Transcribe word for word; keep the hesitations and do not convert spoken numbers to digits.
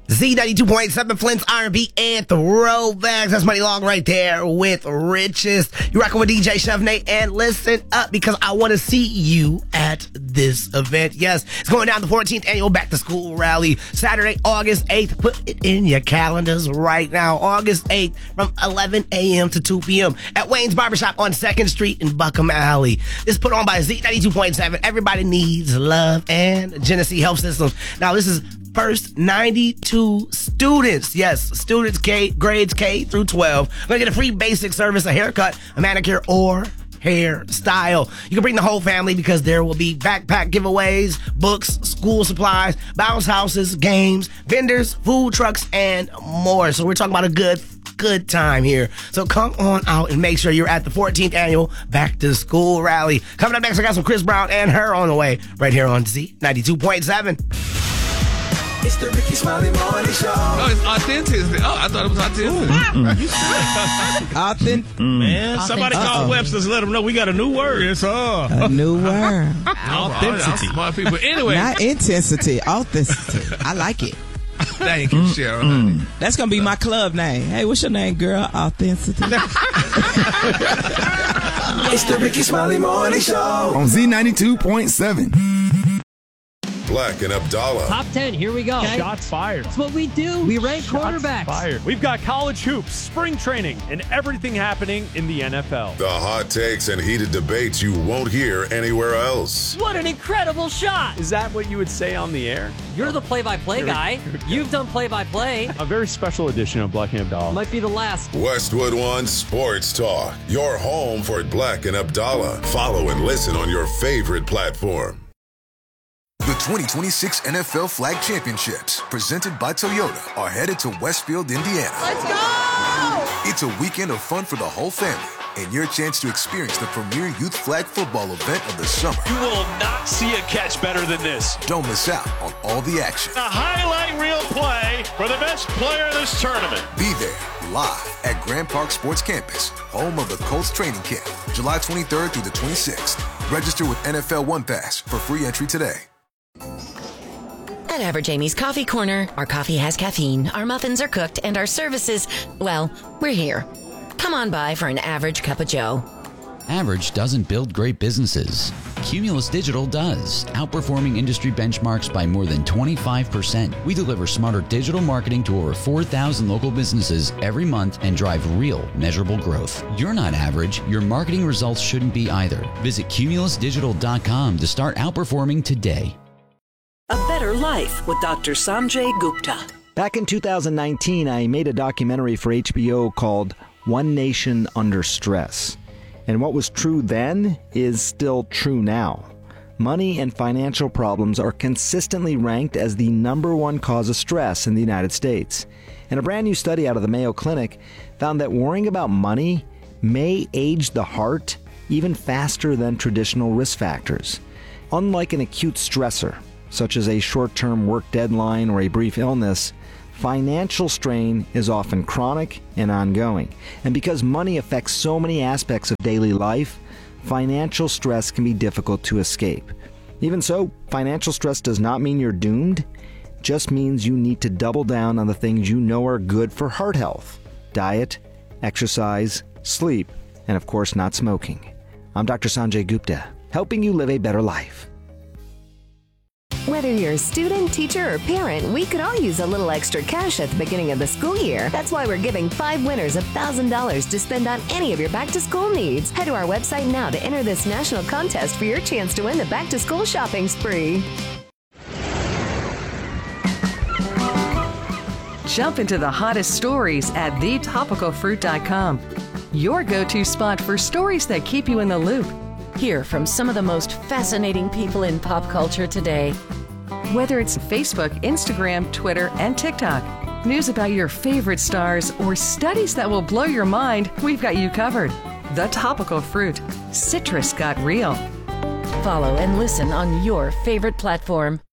Z ninety-two point seven, Flint's R and B and Throwbacks. That's Money Long right there with Riches. You're rocking with D J Chef Nate, and listen up because I want to see you at this event. Yes, it's going down the fourteenth annual Back to School Rally, Saturday, August eighth. Put it in your calendars right now. August eighth from eleven a.m. to two p.m. at Wayne's Barbershop on second Street in Buckham Alley. This is put on by Z ninety-two point seven. Everybody needs love and Genesee Health Systems. Now, this is first ninety-two students. Yes, students K, grades K through twelve. Gonna get a free basic service, a haircut, a manicure, or hairstyle. You can bring the whole family because there will be backpack giveaways, books, school supplies, bounce houses, games, vendors, food trucks, and more. So we're talking about a good good time here. So come on out and make sure you're at the fourteenth annual Back to School Rally. Coming up next, I got some Chris Brown and Her on the way right here on Z ninety-two point seven. It's the Ricky Smiley Morning Show. Oh, it's authenticity. Oh, I thought it was authenticity. Authentic. Mm. Man, somebody Uh-oh. call Webster's, let them know we got a new word. Yes, sir. A new word. Authenticity. Smart people. Anyway. Not intensity, authenticity. I like it. Thank you, Cheryl. Mm. That's going to be my club name. Hey, what's your name, girl? Authenticity. It's the Ricky Smiley Morning Show on Z ninety-two point seven. Black and Abdallah. Top ten, here we go. Okay. Shots fired. That's what we do. We rank Shots quarterbacks. Fired. We've got college hoops, spring training, and everything happening in the N F L. The hot takes and heated debates you won't hear anywhere else. What an incredible shot. Is that what you would say on the air? You're the play-by-play guy. You've done play-by-play. A very special edition of Black and Abdallah. Might be the last. Westwood One Sports Talk. Your home for Black and Abdallah. Follow and listen on your favorite platform. The twenty twenty-six N F L Flag Championships, presented by Toyota, are headed to Westfield, Indiana. Let's go! It's a weekend of fun for the whole family and your chance to experience the premier youth flag football event of the summer. You will not see a catch better than this. Don't miss out on all the action. A highlight reel play for the best player in this tournament. Be there live at Grand Park Sports Campus, home of the Colts training camp, July twenty-third through the twenty-sixth. Register with N F L One Pass for free entry today. At Average Amy's Coffee Corner, our coffee has caffeine, our muffins are cooked, and our services, well, we're here. Come on by for an average cup of joe. Average doesn't build great businesses. Cumulus Digital does, outperforming industry benchmarks by more than twenty-five percent. We deliver smarter digital marketing to over four thousand local businesses every month and drive real, measurable growth. You're not average. Your marketing results shouldn't be either. Visit cumulus digital dot com to start outperforming today. A Better Life with Doctor Sanjay Gupta. Back in two thousand nineteen, I made a documentary for H B O called One Nation Under Stress. And what was true then is still true now. Money and financial problems are consistently ranked as the number one cause of stress in the United States. And a brand new study out of the Mayo Clinic found that worrying about money may age the heart even faster than traditional risk factors. Unlike an acute stressor, such as a short-term work deadline or a brief illness, financial strain is often chronic and ongoing. And because money affects so many aspects of daily life, financial stress can be difficult to escape. Even so, financial stress does not mean you're doomed. It just means you need to double down on the things you know are good for heart health: diet, exercise, sleep, and of course not smoking. I'm Doctor Sanjay Gupta, helping you live a better life. Whether you're a student, teacher, or parent, we could all use a little extra cash at the beginning of the school year. That's why we're giving five winners one thousand dollars to spend on any of your back-to-school needs. Head to our website now to enter this national contest for your chance to win the back-to-school shopping spree. Jump into the hottest stories at the topical fruit dot com. Your go-to spot for stories that keep you in the loop. Hear from some of the most fascinating people in pop culture today. Whether it's Facebook, Instagram, Twitter, and TikTok, news about your favorite stars, or studies that will blow your mind, we've got you covered. The Topical Fruit. Citrus got real. Follow and listen on your favorite platform.